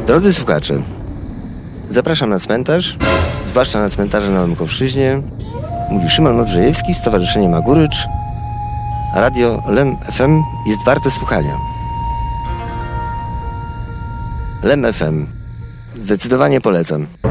Drodzy słuchacze, zapraszam na cmentarz, zwłaszcza na cmentarze na Łemkowszczyźnie. Mówi Szymon Modrzejewski, Stowarzyszenie Magurycz. Radio LEM FM jest warte słuchania. LEM FM. Zdecydowanie polecam.